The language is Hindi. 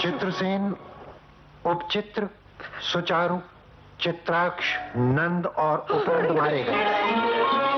चित्रसेन, उपचित्र, सुचारू, चित्राक्ष, नंद और उपनंद मारे गए।